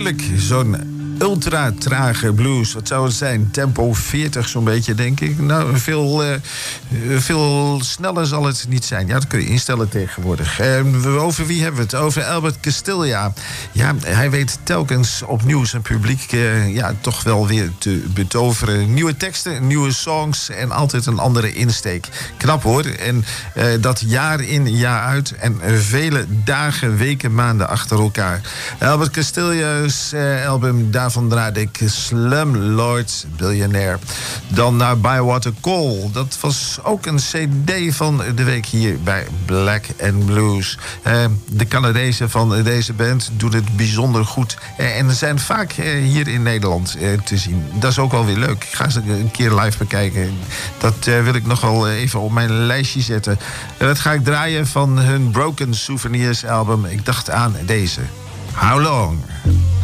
Heerlijk, zo'n ultra-trage blues. Wat zou het zijn? Tempo 40 zo'n beetje, denk ik. Nou, veel sneller zal het niet zijn. Ja, dat kun je instellen tegenwoordig. Over wie hebben we het? Over Albert Castiglia. Ja, hij weet telkens opnieuw zijn publiek toch wel weer te betoveren. Nieuwe teksten, nieuwe songs en altijd een andere insteek. Knap hoor. En dat jaar in, jaar uit. En vele dagen, weken, maanden achter elkaar. Albert Castillia's album, daarvan draaide ik Slumlord Billionaire. Dan naar Bywater Call. Dat was ook een cd van de week hier bij Black and Blues. De Canadezen van deze band doen het bijzonder goed. En zijn vaak hier in Nederland te zien. Dat is ook wel weer leuk. Ik ga ze een keer live bekijken. Dat wil ik nog wel even op mijn lijstje zetten. Dat ga ik draaien van hun Broken Souvenirs album. Ik dacht aan deze. How Long?